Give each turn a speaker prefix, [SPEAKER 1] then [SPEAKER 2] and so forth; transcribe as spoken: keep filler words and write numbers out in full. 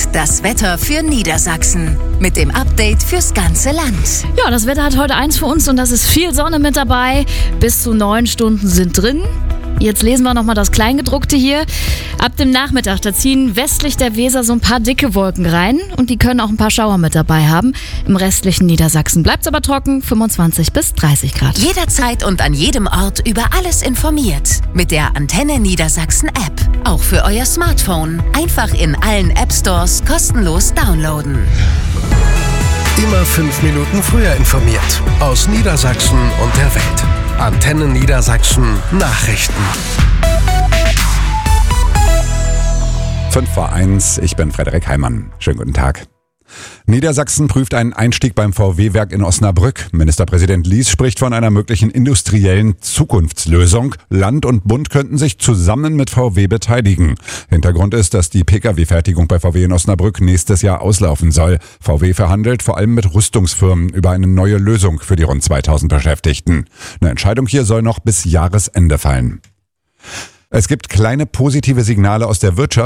[SPEAKER 1] das Wetter für Niedersachsen. Mit dem Update fürs ganze Land.
[SPEAKER 2] Ja, das Wetter hat heute eins für uns und das ist viel Sonne mit dabei. Bis zu neun Stunden sind drin. Jetzt lesen wir nochmal das Kleingedruckte hier. Ab dem Nachmittag, da ziehen westlich der Weser so ein paar dicke Wolken rein und die können auch ein paar Schauer mit dabei haben. Im restlichen Niedersachsen bleibt es aber trocken, fünfundzwanzig bis dreißig Grad.
[SPEAKER 1] Jederzeit und an jedem Ort über alles informiert. Mit der Antenne Niedersachsen App. Auch für euer Smartphone. Einfach in allen App Stores kostenlos downloaden.
[SPEAKER 3] Immer fünf Minuten früher informiert. Aus Niedersachsen und der Welt. Antenne Niedersachsen Nachrichten.
[SPEAKER 4] fünf vor eins, ich bin Frederik Heimann. Schönen guten Tag. Niedersachsen prüft einen Einstieg beim V W-Werk in Osnabrück. Ministerpräsident Lies spricht von einer möglichen industriellen Zukunftslösung. Land und Bund könnten sich zusammen mit V W beteiligen. Hintergrund ist, dass die Pkw-Fertigung bei V W in Osnabrück nächstes Jahr auslaufen soll. V W verhandelt vor allem mit Rüstungsfirmen über eine neue Lösung für die rund zweitausend Beschäftigten. Eine Entscheidung hier soll noch bis Jahresende fallen. Es gibt kleine positive Signale aus der Wirtschaft.